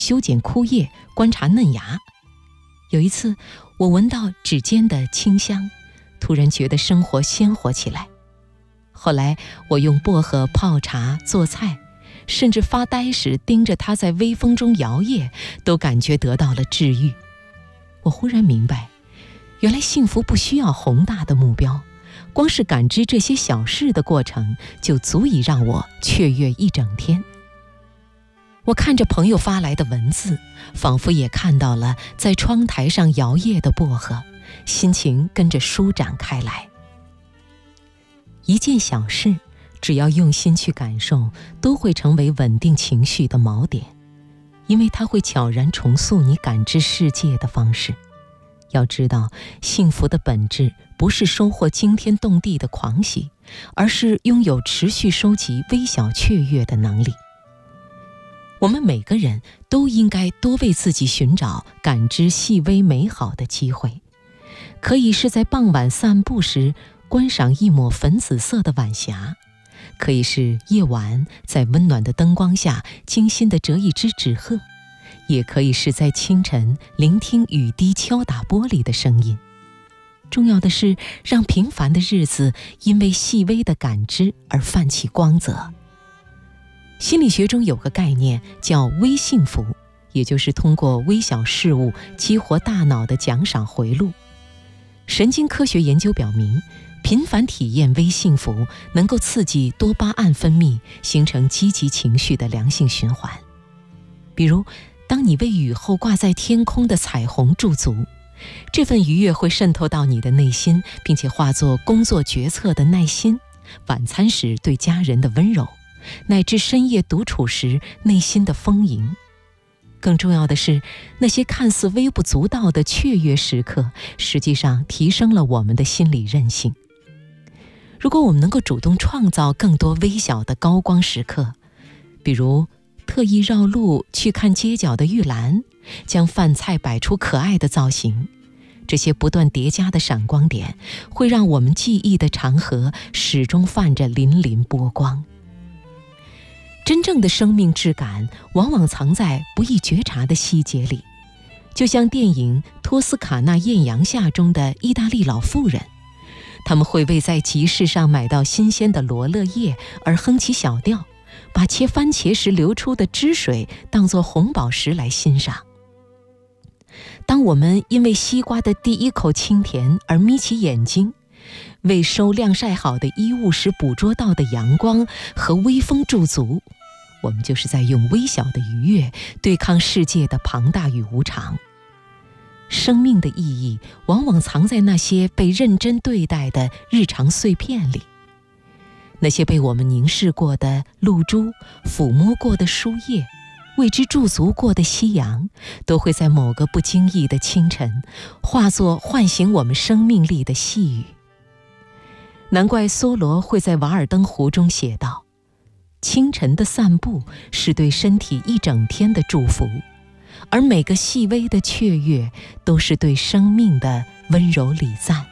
修剪枯叶，观察嫩芽。有一次，我闻到指尖的清香，突然觉得生活鲜活起来。后来，我用薄荷泡茶做菜，甚至发呆时盯着它在微风中摇曳，都感觉得到了治愈。我忽然明白，原来幸福不需要宏大的目标，光是感知这些小事的过程，就足以让我雀跃一整天。我看着朋友发来的文字，仿佛也看到了在窗台上摇曳的薄荷，心情跟着舒展开来。一件小事，只要用心去感受，都会成为稳定情绪的锚点，因为它会悄然重塑你感知世界的方式。要知道，幸福的本质不是收获惊天动地的狂喜，而是拥有持续收集微小雀跃的能力。我们每个人都应该多为自己寻找感知细微美好的机会，可以是在傍晚散步时观赏一抹粉紫色的晚霞，可以是夜晚在温暖的灯光下精心地折一只纸鹤，也可以是在清晨聆听雨滴敲打玻璃的声音。重要的是让平凡的日子因为细微的感知而泛起光泽。心理学中有个概念叫微幸福，也就是通过微小事物激活大脑的奖赏回路。神经科学研究表明，频繁体验微幸福能够刺激多巴胺分泌，形成积极情绪的良性循环。比如，当你为雨后挂在天空的彩虹驻足，这份愉悦会渗透到你的内心，并且化作工作决策的耐心，晚餐时对家人的温柔，乃至深夜独处时内心的丰盈。更重要的是，那些看似微不足道的雀跃时刻，实际上提升了我们的心理韧性。如果我们能够主动创造更多微小的高光时刻，比如特意绕路去看街角的玉兰，将饭菜摆出可爱的造型，这些不断叠加的闪光点，会让我们记忆的长河始终泛着粼粼波光。真正的生命质感往往藏在不易觉察的细节里，就像电影《托斯卡纳艳阳下》中的意大利老妇人，他们会为在集市上买到新鲜的罗勒叶而哼起小调，把切番茄时流出的汁水当作红宝石来欣赏。当我们因为西瓜的第一口清甜而眯起眼睛，为收晾晒好的衣物时捕捉到的阳光和微风驻足，我们就是在用微小的愉悦对抗世界的庞大与无常。生命的意义往往藏在那些被认真对待的日常碎片里，那些被我们凝视过的露珠，抚摸过的树叶，为之驻足过的夕阳，都会在某个不经意的清晨化作唤醒我们生命力的细语。难怪梭罗会在《瓦尔登湖》中写道，清晨的散步是对身体一整天的祝福，而每个细微的雀跃都是对生命的温柔礼赞。